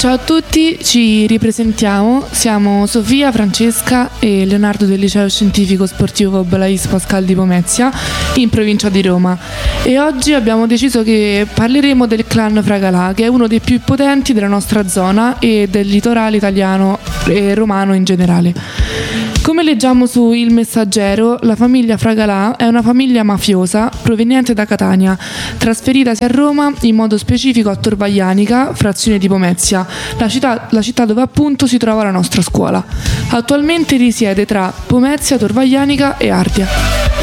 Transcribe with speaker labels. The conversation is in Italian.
Speaker 1: Ciao a tutti, ci ripresentiamo, siamo Sofia, Francesca e Leonardo del Liceo Scientifico Sportivo Blais Pascal di Pomezia in provincia di Roma e oggi abbiamo deciso che parleremo del clan Fragalà, che è uno dei più potenti della nostra zona e del litorale italiano e romano in generale. Come leggiamo su Il Messaggero, la famiglia Fragalà è una famiglia mafiosa proveniente da Catania, trasferitasi a Roma, in modo specifico a Tor Vaianica, frazione di Pomezia, la città dove appunto si trova la nostra scuola. Attualmente risiede tra Pomezia, Tor Vaianica e Ardea.